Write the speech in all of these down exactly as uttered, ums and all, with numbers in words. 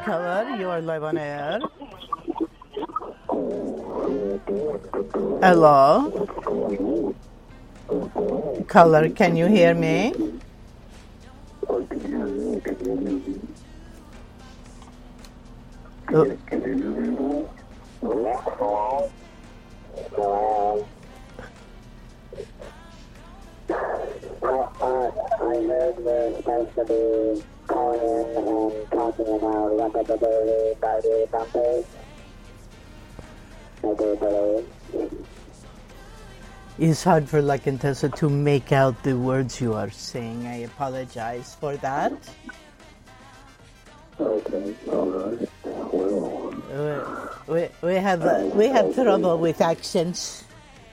Color, you are live on air. Hello? Color, can you hear me? Oh. I heard we're supposed to be calling in and talking about Rockabye Party Bumpers. I do believe. It's hard for La Contessa to make out the words you are saying. I apologize for that. Okay, alright. Well, we, we have uh, we have trouble with accents.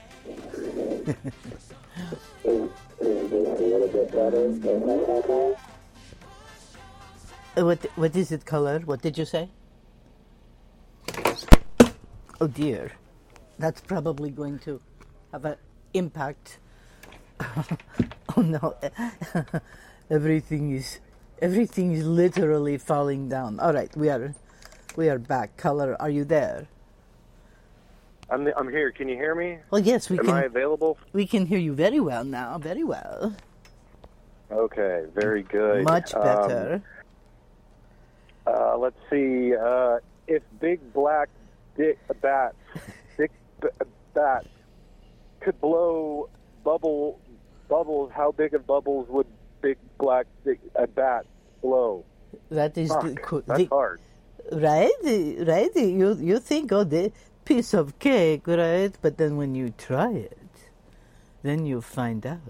What what is it, Color? What did you say? Oh dear, that's probably going to have an impact. Oh no, everything is everything is literally falling down. All right, we are we are back. Color, are you there? I'm I'm here. Can you hear me? Well, yes, we Am can. I available? We can hear you very well now. Very well. Okay, very good. Much better. Um, uh, let's see. Uh, if big black dick bats, big b- bats could blow bubble bubbles, how big of bubbles would big black dick, uh, bats blow? That is Fuck, the, co- that's the hard. right, right. You you think oh the piece of cake, right? But then when you try it, then you find out.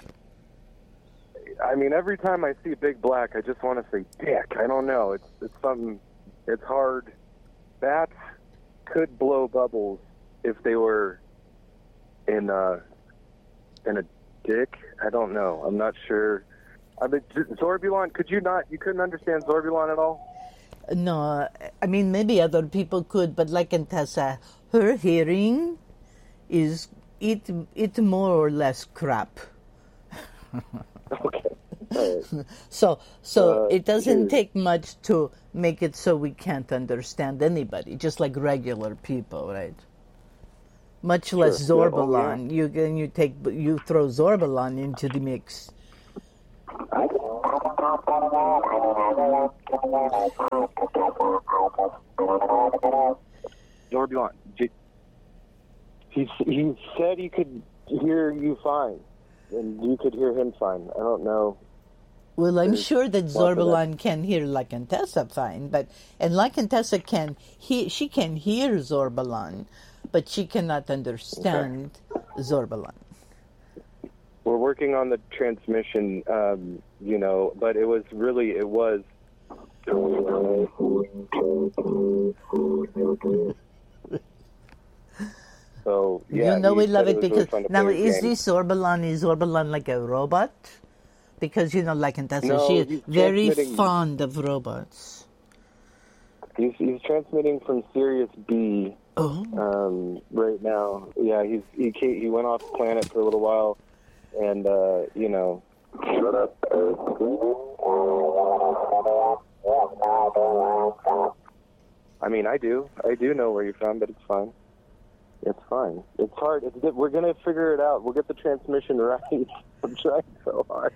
I mean, every time I see big black, I just want to say dick. I don't know. It's it's something. It's hard. Bats could blow bubbles if they were in a in a dick. I don't know. I'm not sure. I mean, Zorbulon. Could you not? You couldn't understand Zorbulon at all? No, I mean maybe other people could, but like Contessa, her hearing is it it more or less crap. Okay. All right. So so Uh, it doesn't here. take much to make it so we can't understand anybody, just like regular people, right? Much less Sure. Yeah, oh, Zorbalon. You can you take you throw Zorbalon into the mix. Zorbulon. J- He he said he could hear you fine, and you could hear him fine. I don't know. Well, I'm There's sure that lots of that. Zorbalon can hear La Contessa fine, but and La Contessa can he she can hear Zorbalon, but she cannot understand Zorbalon. We're working on the transmission, um, you know, but it was really, it was. So, yeah. you know he we said love it was really because fun to now play his is game. this Zorbalon is Zorbalon like a robot? Because you know La Contessa, No, she he's is very transmitting- fond of robots. He's, he's transmitting from Sirius B Oh, um, right now. Yeah, he's he ca- he went off planet for a little while, and uh, you know. Shut up. I mean, I do. I do know where you're from, but it's fine. It's fine. It's hard. It's, we're gonna figure it out. We'll get the transmission right. I'm trying so hard.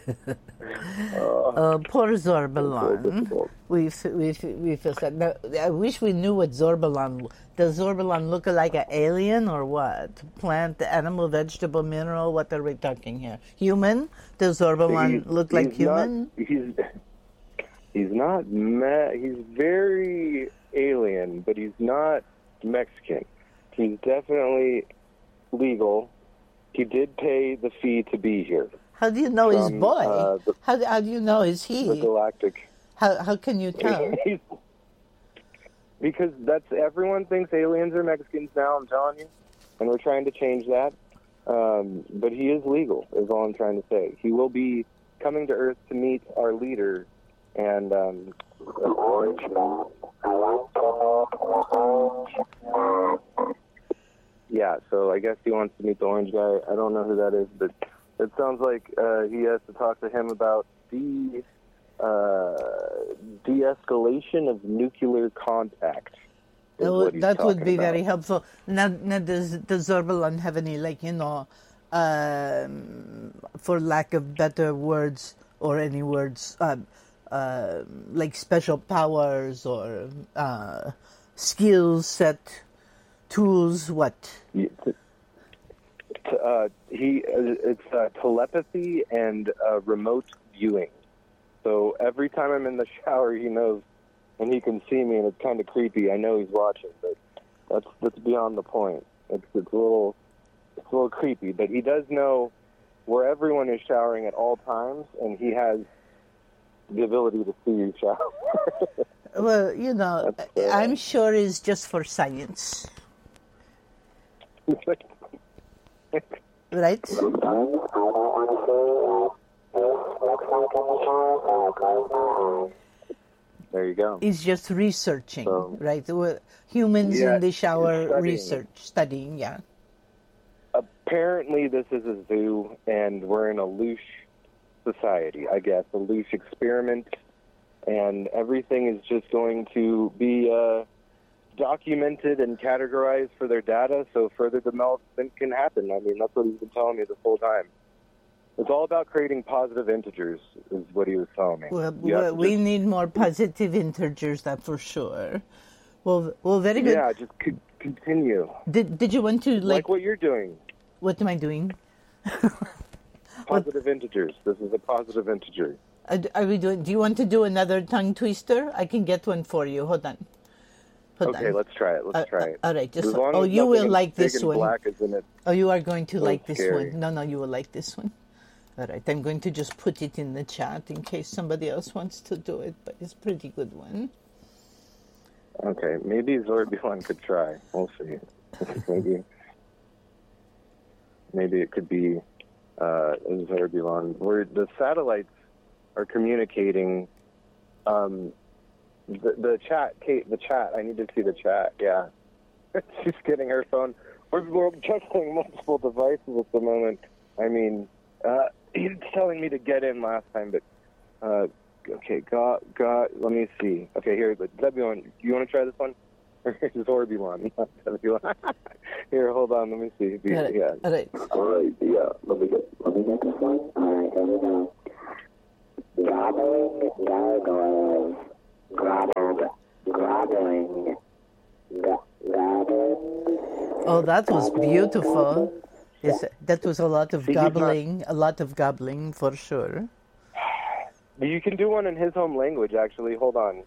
uh, poor It's so Zorbalon. difficult. We f- we f- we feel sad. Now, I wish we knew what Zorbalon. Does Zorbalon look like an alien or what? Plant, animal, vegetable, mineral? What are we talking here? Human? Does Zorbalon He's- look like he's human? Not, he's he's not. Me- he's very alien, but he's not Mexican. He's definitely legal. He did pay the fee to be here. How do you know his from, boy? uh, the- how, how do you know is The he? galactic. How how can you tell? Because that's everyone thinks aliens are Mexicans now. I'm telling you, and we're trying to change that. Um, but he is legal, is all I'm trying to say. He will be coming to Earth to meet our leader, and um, yeah. So I guess he wants to meet the orange guy. I don't know who that is, but it sounds like uh, he has to talk to him about the uh, de-escalation of nuclear contact. is That what would, he's that would talking be about. very helpful. Now, now does, does Zorbalan have any, like, you know, um, for lack of better words or any words, um, uh, like special powers or uh, skills set, tools, what? Yeah, t- t- uh, he uh, it's uh, telepathy and uh, remote viewing. So every time I'm in the shower, he knows, and he can see me, and it's kind of creepy. I know he's watching, but that's that's beyond the point. It's it's a little it's a little creepy, but he does know where everyone is showering at all times, and he has the ability to see you shower. Well, you know, That's, uh, I'm sure it's just for science, right? Sometimes I don't want to see uh, this looks like in the shower, so I close my eyes. There you go. It's just researching, So- right? Well, humans Yeah, in the shower studying. research, studying, yeah. Apparently, this is a zoo, and we're in a loosh society, I guess, a loosh experiment, and everything is just going to be uh, documented and categorized for their data, so further development can happen. I mean, that's what he's been telling me this whole time. It's all about creating positive integers, is what he was telling me. Well, You have well, to we just- need more positive integers, that for sure. Well, well, very good. Yeah, just c- continue. Did Did you want to Like, like? what you're doing. What am I doing? Positive integers. This is a positive integer. Are, are we doing? Do you want to do another tongue twister? I can get one for you. Hold on. Hold Okay, on. let's try it. Let's Uh, try uh, it. all right, just As long oh, as you will nothing like big this and one. Black is in it. Oh, you are going to So like this scary. one. No, no, you will like this one. All right, I'm going to just put it in the chat in case somebody else wants to do it, but it's a pretty good one. Okay, maybe Zorbilan could try. We'll see. maybe, maybe it could be uh, Zorbilan. Where the satellites are communicating. Um, the, the chat, Kate, the chat. I need to see the chat. Yeah, she's getting her phone. We're, we're juggling multiple devices at the moment. I mean, uh, he's telling me to get in last time, but. Uh, Okay, got, got, let me see. Okay, here, Zebulon, you want to try this one? It's Zorbilan, not Zebulon. Here, hold on, let me see. All right, Yeah. all right. All right, yeah. Let me get, let me get this one. All right, here we go. Gobbling gargoyles. Gobbled. Gobbling. Go- gobbling. Oh, that was beautiful. Yes, that was a lot of See, he's not- gobbling, a lot of gobbling for sure. You can do one in his home language, actually. Hold on.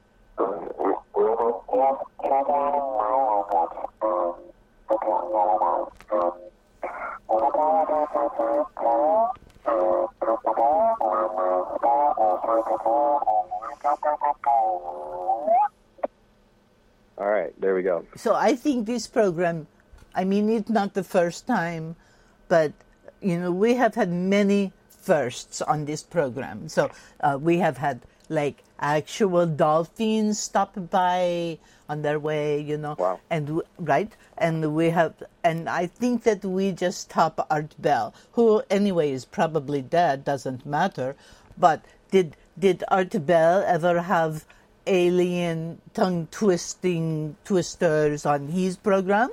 All right, there we go. So I think this program, I mean, it's not the first time, but, you know, we have had many firsts on this program. So uh, we have had, like, actual dolphins stop by on their way, you know. Wow. And, w- right? And we have, and I think that we just top Art Bell, who anyway is probably dead, doesn't matter. But did, did Art Bell ever have alien tongue twisting twisters on his program?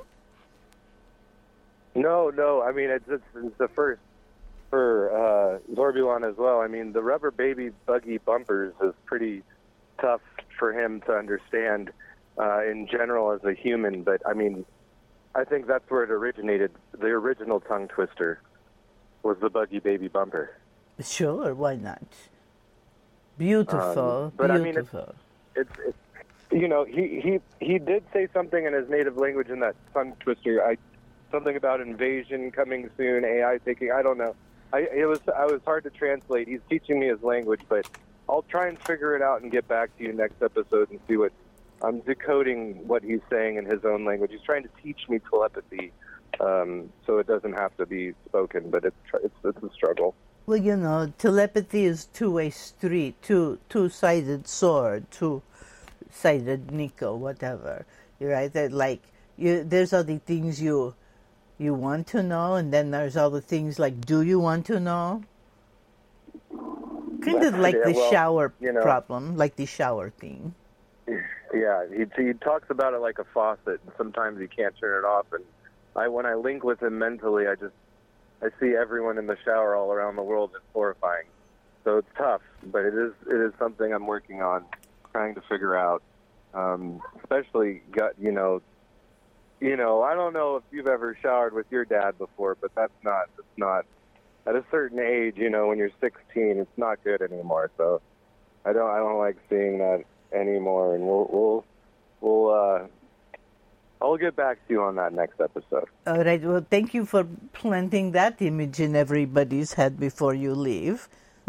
No, no, I mean, it's, it's, it's the first for uh, Zorbilan as well. I mean, the rubber baby buggy bumpers is pretty tough for him to understand uh, in general as a human, but I mean, I think that's where it originated. The original tongue twister was the buggy baby bumper. Sure, why not? Beautiful, Um, but I mean, it's- beautiful. It's, it's you know, he, he he did say something in his native language in that tongue twister. I something about invasion coming soon, A I taking. I don't know. I it was I was hard to translate. He's teaching me his language, but I'll try and figure it out and get back to you next episode and see what I'm decoding what he's saying in his own language. He's trying to teach me telepathy, um, so it doesn't have to be spoken, but it's tr- it's it's a struggle. Well, you know, telepathy is two-way street, two two-sided sword, two-sided nickel, whatever. You're right. That like you, there's all the things you you want to know, and then there's all the things like, do you want to know? Kind of like Yeah, the well, shower you know. problem, like the shower thing. Yeah, he he talks about it like a faucet, and sometimes he can't turn it off. And I, when I link with him mentally, I just I see everyone in the shower all around the world. It's horrifying. So it's tough, but it is it is something I'm working on, trying to figure out. Um, especially, gut, you know, you know, I don't know if you've ever showered with your dad before, but that's not it's not at a certain age. You know, when you're sixteen, it's not good anymore. So I don't I don't like seeing that anymore, and we'll we'll we'll uh, I'll get back to you on that next episode. All right. Well, thank you for planting that image in everybody's head before you leave.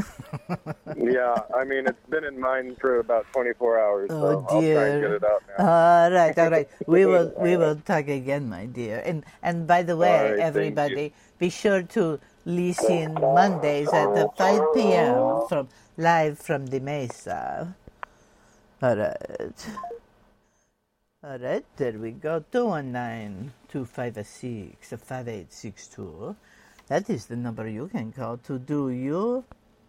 Yeah, I mean it's been in mine for about twenty-four hours, so Oh I'll try and dear. get it out now. All right, all right. We will we will talk again, my dear. And and by the way, All right, thank everybody, be sure to listen Mondays at the five p.m. from live from the Mesa. All right. All right, there we go. two one nine, two five six, five eight six two. That is the number you can call to do your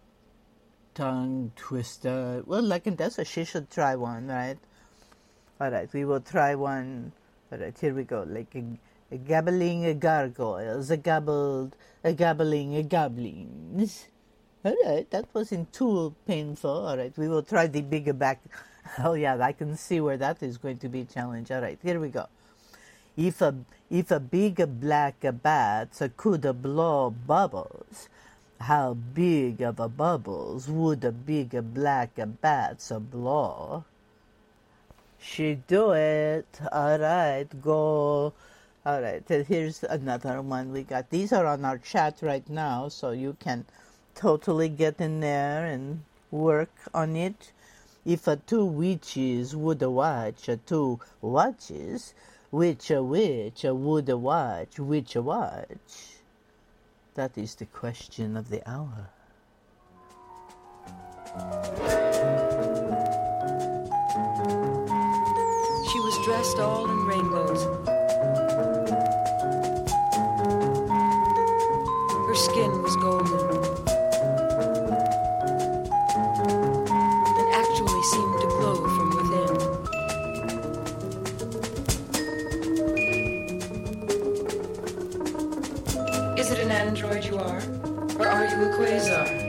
tongue twister. Well, like in that's a she should try one, right? All right, we will try one. All right, here we go. Like a, a gabbling a gargoyles, a gabbled, a gabbling a goblins. All right, that wasn't too painful. All right, we will try the bigger back. Oh yeah, I can see where that is going to be a challenge. All right, here we go. If a if a big black bat could blow bubbles, how big of a bubbles would a big black bat blow? She do it. All right, go. All right, here's another one we got. These are on our chat right now, so you can totally get in there and work on it. If a two witches would watch a two watches, which a witch would watch, which a watch? That is the question of the hour. She was dressed all in rainbows. Her skin was golden and actually seemed to glow from within. Is it an android you are, or are you a quasar?